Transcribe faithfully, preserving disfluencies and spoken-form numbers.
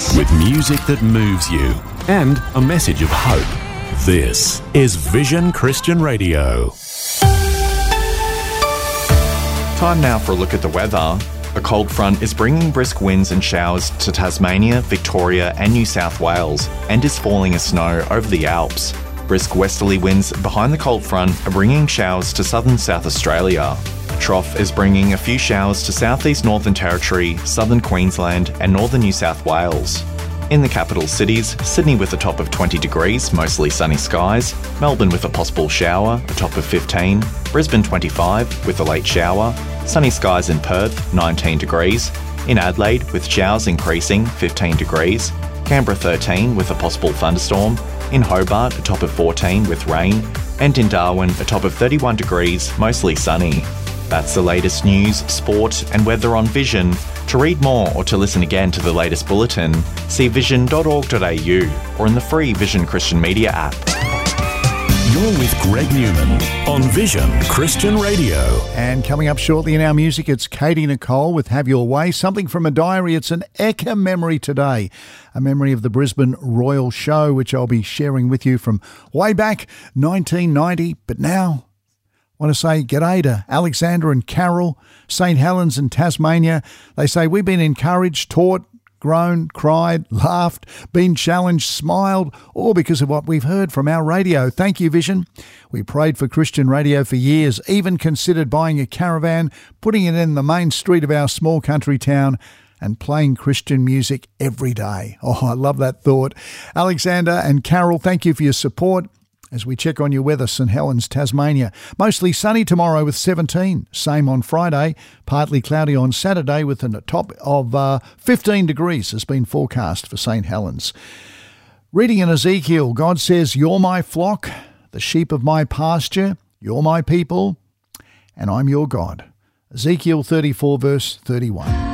with music that moves you and a message of hope. This is Vision Christian Radio. Time now for a look at the weather. A cold front is bringing brisk winds and showers to Tasmania, Victoria and New South Wales and is falling as snow over the Alps. Brisk westerly winds behind the cold front are bringing showers to southern South Australia. Trough is bringing a few showers to southeast Northern Territory, southern Queensland and northern New South Wales. In the capital cities, Sydney with a top of twenty degrees, mostly sunny skies, Melbourne with a possible shower, a top of fifteen, Brisbane twenty-five with a late shower, sunny skies in Perth, nineteen degrees, in Adelaide with showers increasing, fifteen degrees, Canberra thirteen with a possible thunderstorm, in Hobart a top of fourteen with rain, and in Darwin a top of thirty-one degrees, mostly sunny. That's the latest news, sport and weather on Vision. To read more or to listen again to the latest bulletin, see vision dot org dot a u or in the free Vision Christian Media app. You're with Greg Newman on Vision Christian Radio. And coming up shortly in our music, it's Katie Nicole with Have Your Way. Something from a diary. It's an Ekka memory today. A memory of the Brisbane Royal Show, which I'll be sharing with you from way back nineteen ninety. But now, I want to say g'day to Alexander and Carol, St Helens and Tasmania. They say we've been encouraged, taught, grown, cried, laughed, been challenged, smiled, all because of what we've heard from our radio. Thank you, Vision. We prayed for Christian radio for years, even considered buying a caravan, putting it in the main street of our small country town and playing Christian music every day. Oh, I love that thought. Alexander and Carol, thank you for your support. As we check on your weather, St Helens, Tasmania. Mostly sunny tomorrow with seventeen. Same on Friday. Partly cloudy on Saturday with a top of uh, fifteen degrees has been forecast for St Helens. Reading in Ezekiel, God says, "You're my flock, the sheep of my pasture. You're my people, and I'm your God." Ezekiel thirty-four verse thirty-one.